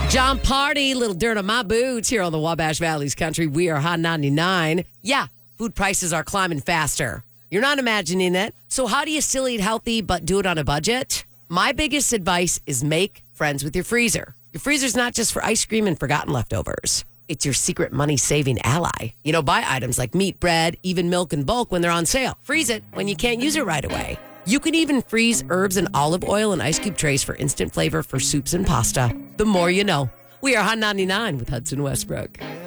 John Party, little dirt on my boots here on the Wabash Valley's Country. We are Hot 99. Yeah, food prices are climbing faster. You're not imagining it. So how do you still eat healthy but do it on a budget? My biggest advice is make friends with your freezer. Your freezer's not just for ice cream and forgotten leftovers. It's your secret money-saving ally. You know, buy items like meat, bread, even milk in bulk when they're on sale. Freeze it when you can't use it right away. You can even freeze herbs and olive oil in ice cube trays for instant flavor for soups and pasta. The more you know. We are Hot 99 with Hudson Westbrook.